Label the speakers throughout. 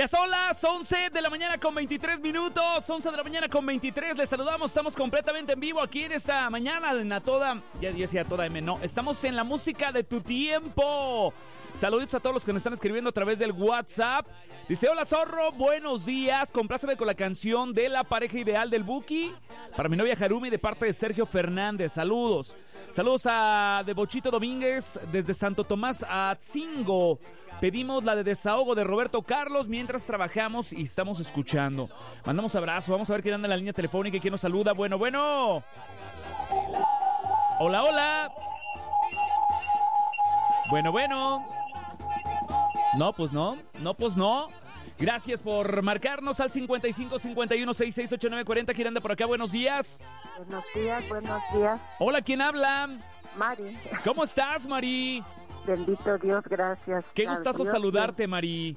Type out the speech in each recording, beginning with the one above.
Speaker 1: Ya son las 11 de la mañana con 23 minutos. 11 de la mañana con 23. Les saludamos. Estamos completamente en vivo aquí en esta mañana en A Toda. Ya decía Toda M. No, estamos en la música de tu tiempo. Saluditos a todos los que nos están escribiendo a través del WhatsApp. Dice: hola Zorro, buenos días. Compláceme con la canción de La Pareja Ideal del Buki para mi novia Harumi de parte de Sergio Fernández. Saludos. Saludos a de Bochito Domínguez desde Santo Tomás a Atzingo. Pedimos la de Desahogo de Roberto Carlos mientras trabajamos y estamos escuchando. Mandamos abrazo. Vamos a ver quién anda en la línea telefónica y quién nos saluda. Bueno. Hola, hola. Bueno. No, pues no. Gracias por marcarnos al 55 51 66 89 40. ¿Quién anda por acá? Buenos días.
Speaker 2: Buenos días.
Speaker 1: Hola, ¿quién habla?
Speaker 2: Mari.
Speaker 1: ¿Cómo estás, Mari?
Speaker 2: Bendito Dios, gracias.
Speaker 1: Qué gustazo saludarte, Mari.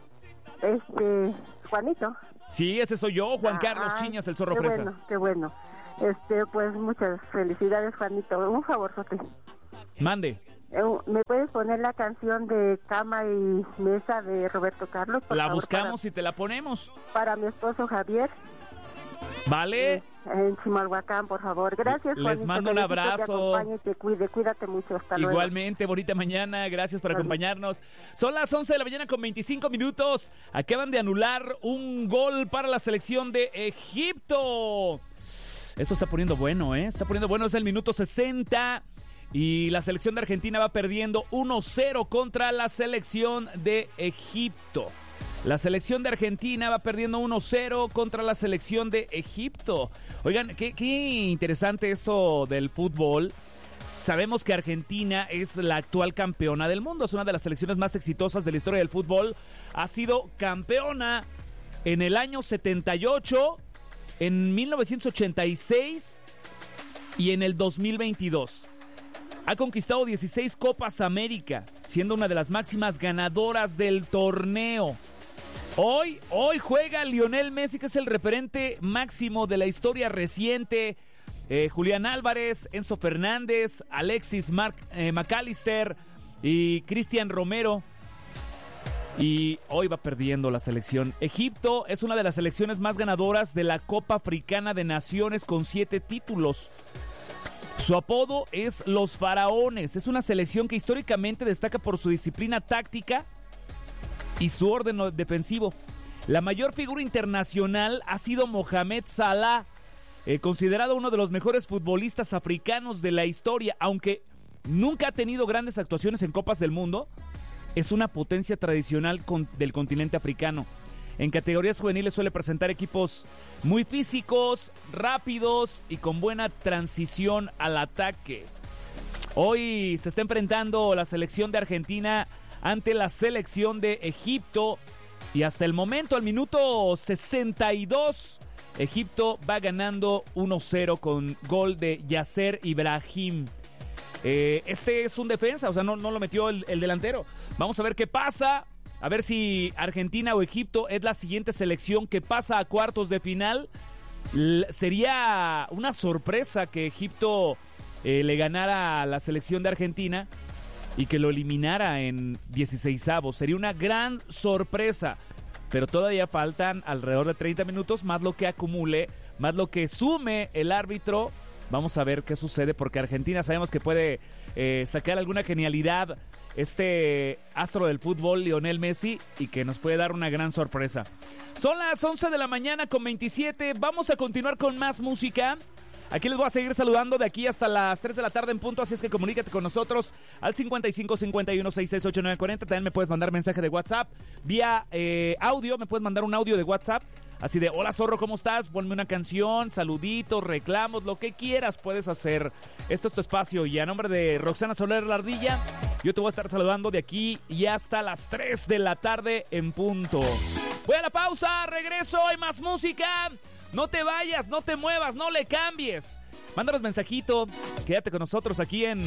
Speaker 2: Juanito.
Speaker 1: Sí, ese soy yo, Juan Carlos Chiñas, el Zorro Fresa.
Speaker 2: Qué bueno. Pues muchas felicidades, Juanito. Un favorzote.
Speaker 1: Mande.
Speaker 2: ¿Me puedes poner la canción de Cama y Mesa de Roberto Carlos?
Speaker 1: La buscamos y te la ponemos.
Speaker 2: Para mi esposo Javier.
Speaker 1: Vale.
Speaker 2: En Chimalhuacán, por favor. Gracias,
Speaker 1: Les
Speaker 2: Juanito,
Speaker 1: mando un abrazo.
Speaker 2: Te acompañe y te cuide. Cuídate mucho. Hasta luego.
Speaker 1: Igualmente, bonita mañana. Gracias por acompañarnos. Son las 11 de la mañana con 25 minutos. Acaban de anular un gol para la selección de Egipto. Esto está poniendo bueno, ¿eh? Está poniendo bueno. Es el minuto 60. Y la selección de Argentina va perdiendo 1-0 contra la selección de Egipto. La selección de Argentina va perdiendo 1-0 contra la selección de Egipto. Oigan, qué interesante esto del fútbol. Sabemos que Argentina es la actual campeona del mundo. Es una de las selecciones más exitosas de la historia del fútbol. Ha sido campeona en el año 78, en 1986 y en el 2022. Ha conquistado 16 Copas América, siendo una de las máximas ganadoras del torneo. Hoy juega Lionel Messi, que es el referente máximo de la historia reciente. Julián Álvarez, Enzo Fernández, Alexis McAllister y Cristian Romero. Y hoy va perdiendo la selección. Egipto es una de las selecciones más ganadoras de la Copa Africana de Naciones con 7 títulos. Su apodo es Los Faraones. Es una selección que históricamente destaca por su disciplina táctica y su orden defensivo. La mayor figura internacional ha sido Mohamed Salah, considerado uno de los mejores futbolistas africanos de la historia. Aunque nunca ha tenido grandes actuaciones en Copas del Mundo, es una potencia tradicional del continente africano. En categorías juveniles suele presentar equipos muy físicos, rápidos y con buena transición al ataque. Hoy se está enfrentando la selección de Argentina ante la selección de Egipto. Y hasta el momento, al minuto 62, Egipto va ganando 1-0 con gol de Yasser Ibrahim. Este es un defensa, o sea, no lo metió el delantero. Vamos a ver qué pasa. A ver si Argentina o Egipto es la siguiente selección que pasa a cuartos de final. Sería una sorpresa que Egipto le ganara a la selección de Argentina y que lo eliminara en 16avos. Sería una gran sorpresa. Pero todavía faltan alrededor de 30 minutos, más lo que acumule, más lo que sume el árbitro. Vamos a ver qué sucede, porque Argentina sabemos que puede sacar alguna genialidad este astro del fútbol, Lionel Messi, y que nos puede dar una gran sorpresa. Son las 11 de la mañana con 27. Vamos a continuar con más música. Aquí les voy a seguir saludando de aquí hasta las 3 de la tarde en punto, así es que comunícate con nosotros al 55 51 66 89 40. También me puedes mandar mensaje de WhatsApp vía audio, me puedes mandar un audio de WhatsApp. Así de: hola Zorro, ¿cómo estás? Ponme una canción, saluditos, reclamos, lo que quieras puedes hacer. Esto es tu espacio, y a nombre de Roxana Soler La Ardilla, yo te voy a estar saludando de aquí y hasta las 3 de la tarde en punto. Voy a la pausa, regreso, hay más música. No te vayas, no te muevas, no le cambies. Mándanos mensajito, quédate con nosotros aquí en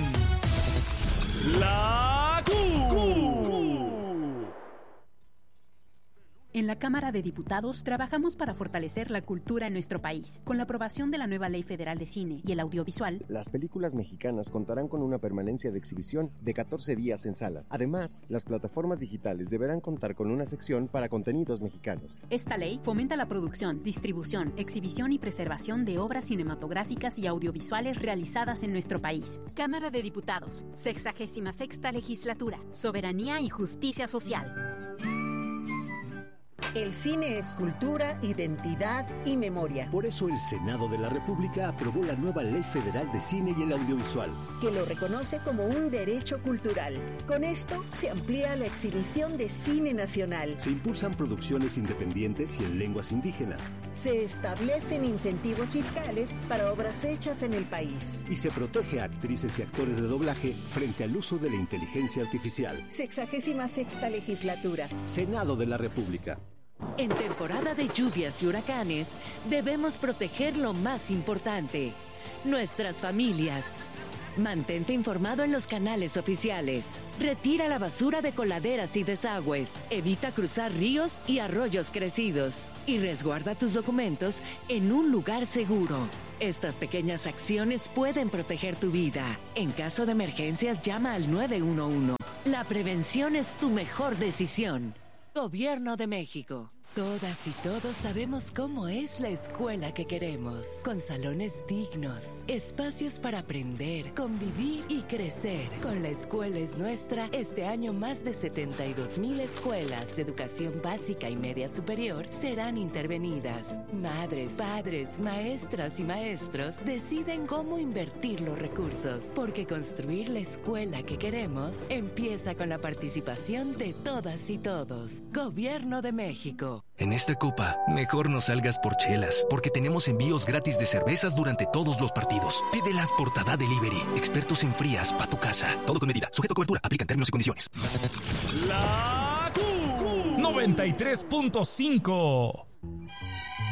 Speaker 1: La Q.
Speaker 3: En la Cámara de Diputados trabajamos para fortalecer la cultura en nuestro país. Con la aprobación de la nueva Ley Federal de Cine y el Audiovisual,
Speaker 4: las películas mexicanas contarán con una permanencia de exhibición de 14 días en salas. Además, las plataformas digitales deberán contar con una sección para contenidos mexicanos.
Speaker 3: Esta ley fomenta la producción, distribución, exhibición y preservación de obras cinematográficas y audiovisuales realizadas en nuestro país. Cámara de Diputados, 66ª Legislatura, Soberanía y Justicia Social.
Speaker 5: El cine es cultura, identidad y memoria.
Speaker 6: Por eso el Senado de la República aprobó la nueva Ley Federal de Cine y el Audiovisual,
Speaker 5: que lo reconoce como un derecho cultural. Con esto se amplía la exhibición de cine nacional.
Speaker 6: Se impulsan producciones independientes y en lenguas indígenas.
Speaker 5: Se establecen incentivos fiscales para obras hechas en el país.
Speaker 6: Y se protege a actrices y actores de doblaje frente al uso de la inteligencia artificial.
Speaker 5: 66ª Legislatura.
Speaker 6: Senado de la República.
Speaker 7: En temporada de lluvias y huracanes, debemos proteger lo más importante, nuestras familias. Mantente informado en los canales oficiales. Retira la basura de coladeras y desagües. Evita cruzar ríos y arroyos crecidos. Y resguarda tus documentos en un lugar seguro. Estas pequeñas acciones pueden proteger tu vida. En caso de emergencias, llama al 911. La prevención es tu mejor decisión. Gobierno de México. Todas y todos sabemos cómo es la escuela que queremos, con salones dignos, espacios para aprender, convivir y crecer. Con La Escuela es Nuestra, este año más de 72,000 escuelas de educación básica y media superior serán intervenidas. Madres, padres, maestras y maestros deciden cómo invertir los recursos, porque construir la escuela que queremos empieza con la participación de todas y todos. Gobierno de México.
Speaker 8: En esta copa, mejor no salgas por chelas, porque tenemos envíos gratis de cervezas durante todos los partidos. Pídelas por Tada Delivery, expertos en frías pa' tu casa. Todo con medida, sujeto a cobertura, aplican términos y condiciones.
Speaker 9: La Q93.5